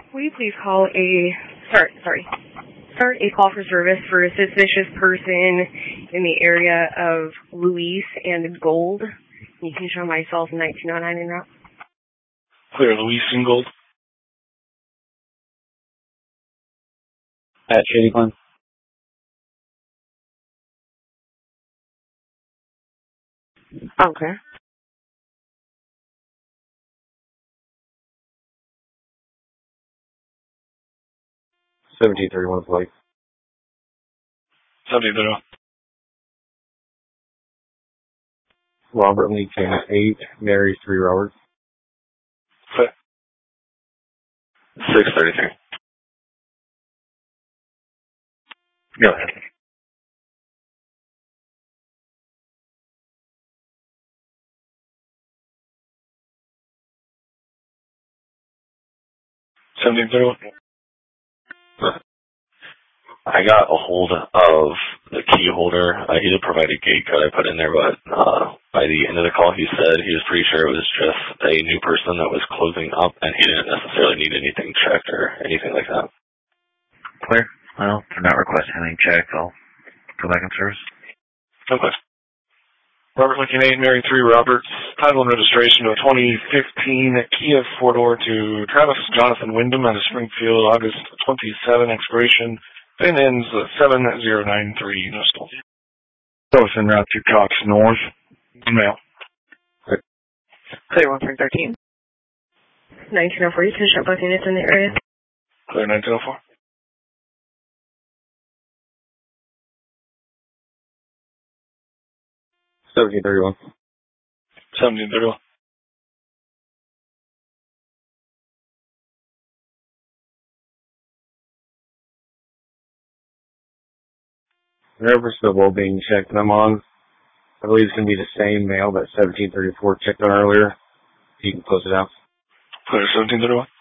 Will you please start a call for service for a suspicious person in the area of Luis and Gold. You can show myself 1909 en route. Clear, Luis and Gold. At Shady Glen. Okay. $17.31 flight. 17:31. Robert Lincoln 8, Mary 3 Roberts. Clear. 6:33. Go ahead. I got a hold of the key holder. He did provide a gate code I put in there, but by the end of the call, he said he was pretty sure it was just a new person that was closing up, and he didn't necessarily need anything checked or anything like that. Clear. Well, if they're not requesting anything checked, I'll go back in service. Okay. Robert Lincoln 8, Mary 3 Roberts, title and registration of 2015 Kia 4-door to Travis Jonathan Wyndham out of Springfield, August 27, expiration, VIN ends 7093, no stall. Both en route to Cox North. Mail. Clear 1313. 1904, you can show both units in the area. Clear 1904. $17.31. 17:31. Wherever Civil being checked and I'm on, I believe it's going to be the same mail that 1734 checked on earlier. You can close it out. Clear 17:31.